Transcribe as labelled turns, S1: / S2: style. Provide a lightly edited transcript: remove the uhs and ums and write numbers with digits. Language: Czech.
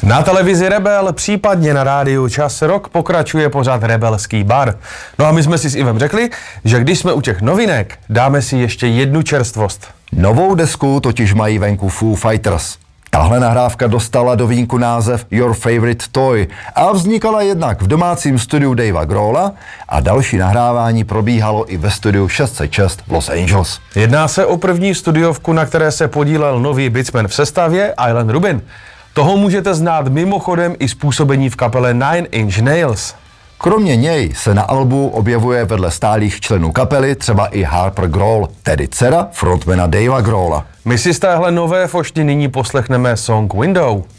S1: Na televizi Rebel, případně na rádiu Čas Rock pokračuje pořad Rebelský bar. No a my jsme si s Ivem řekli, že když jsme u těch novinek, dáme si ještě jednu čerstvost.
S2: Novou desku totiž mají venku Foo Fighters. Tahle nahrávka dostala do vínku název Your Favorite Toy a vznikala jednak v domácím studiu Davea Grohla a další nahrávání probíhalo i ve studiu 606 v Los Angeles.
S1: Jedná se o první studiovku, na které se podílel nový bitsman v sestavě Ilan Rubin. Toho můžete znát mimochodem i z působení v kapele Nine Inch Nails.
S2: Kromě něj se na albu objevuje vedle stálých členů kapely třeba i Harper Grohl, tedy dcera frontmana Davea Grohla.
S1: My si z téhle nové fošty nyní poslechneme song Window.